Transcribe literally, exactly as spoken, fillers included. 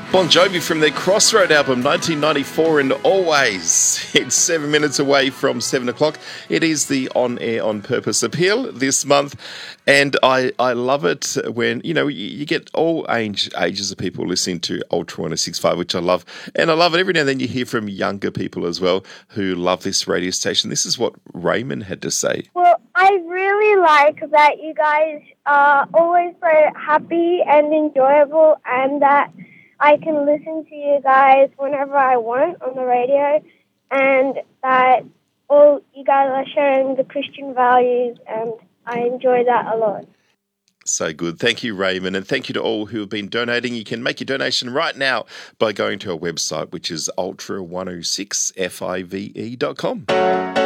Bon Jovi from their Crossroad album, nineteen ninety-four, and always. It's seven minutes away from seven o'clock. It is the On Air On Purpose appeal this month, and I, I love it when, you know, you, you get all age, ages of people listening to Ultra one oh six point five, which I love, and I love it every now and then you hear from younger people as well who love this radio station. This is what Raymond had to say. Well, I really like that you guys are always so happy and enjoyable, and that I can listen to you guys whenever I want on the radio, and that all you guys are sharing the Christian values, and I enjoy that a lot. So good. Thank you, Raymond, and thank you to all who have been donating. You can make your donation right now by going to our website, which is ultra one oh six five dot com.